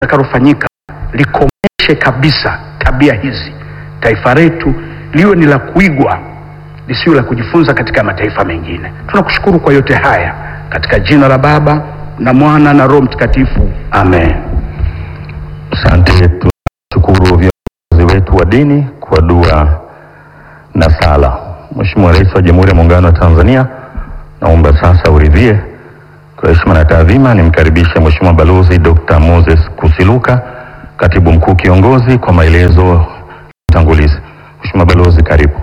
litakalofanyika likomeshe kabisa tabia hizi, taifa letu liwe ni la kuigwa, lisiwe la kujifunza katika mataifa mengine. Tunakushukuru kwa yote haya katika jina la Baba na Mwana na Roho Mtakatifu, amen. Asante. Tunashukuru viongozi wetu wa dini kwa dua na sala. Mheshimiwa Rais wa Jamhuri ya Muungano wa Tanzania, naomba sasa uridhie kwa heshima na taadhima nimkaribishe Mheshimiwa Balozi Dr. Moses Kusiluka, Katibu Mkuu Kiongozi, kwa maelezo tangulizi. Mheshimiwa Balozi, karibu.